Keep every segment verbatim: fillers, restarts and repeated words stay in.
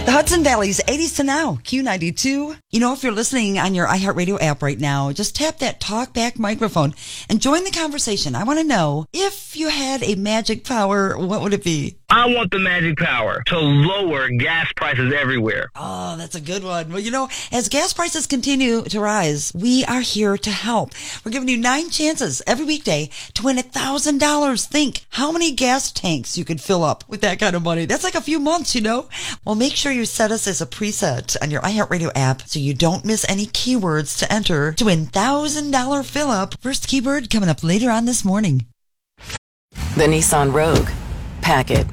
The Hudson Valley's eighties to now, Q ninety-two. You know, if you're listening on your iHeartRadio app right now, just tap that talkback microphone and join the conversation. I want to know, if you had a magic power, what would it be? I want the magic power to lower gas prices everywhere. Oh, that's a good one. Well, you know, as gas prices continue to rise, we are here to help. We're giving you nine chances every weekday to win one thousand dollars. Think how many gas tanks you could fill up with that kind of money. That's like a few months, you know? Well, make sure you set us as a preset on your iHeartRadio app so you don't miss any keywords to enter to win one thousand dollars fill-up. First keyword coming up later on this morning. The Nissan Rogue. Pack it.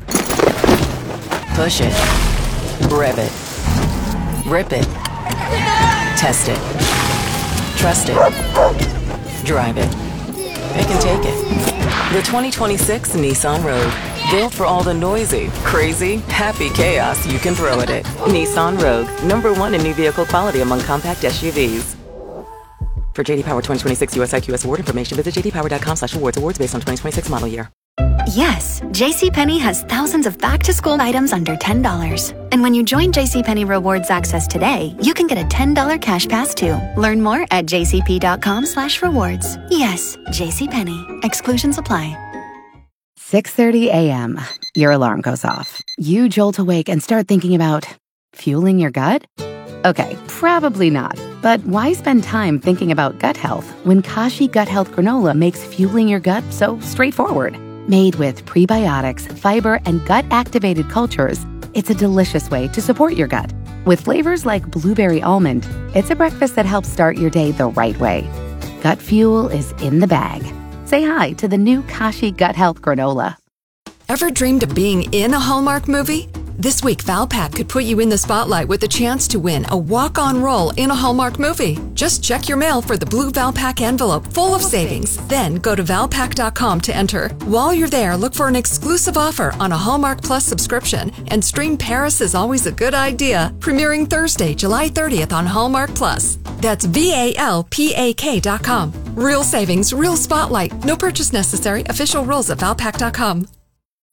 Push it. Rev it. Rip it. Test it. Trust it. Drive it. It can take it. The twenty twenty-six Nissan Rogue. Built for all the noisy, crazy, happy chaos you can throw at it. Nissan Rogue. Number one in new vehicle quality among compact S U Vs. For J D Power twenty twenty-six U S I Q S award information, visit j d power dot com slash awards. Awards based on twenty twenty-six model year. Yes, JCPenney has thousands of back-to-school items under ten dollars. And when you join JCPenney Rewards Access today, you can get a ten dollars cash pass too. Learn more at j c p dot com slash rewards. Yes, JCPenney. Exclusions apply. six thirty a.m. Your alarm goes off. You jolt awake and start thinking about fueling your gut? Okay, probably not. But why spend time thinking about gut health when Kashi Gut Health Granola makes fueling your gut so straightforward? Made with prebiotics, fiber, and gut-activated cultures, it's a delicious way to support your gut. With flavors like blueberry almond, it's a breakfast that helps start your day the right way. Gut fuel is in the bag. Say hi to the new Kashi Gut Health Granola. Ever dreamed of being in a Hallmark movie? This week, Valpak could put you in the spotlight with a chance to win a walk-on role in a Hallmark movie. Just check your mail for the blue Valpak envelope full of savings. Then go to valpak dot com to enter. While you're there, look for an exclusive offer on a Hallmark Plus subscription and stream Paris is Always a Good Idea, premiering Thursday, July thirtieth on Hallmark Plus. That's V A L P A K dot com. Real savings, real spotlight. No purchase necessary. Official rules at valpak dot com.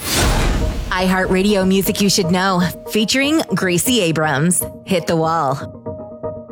iHeartRadio Music You Should Know, featuring Gracie Abrams. Hit the Wall.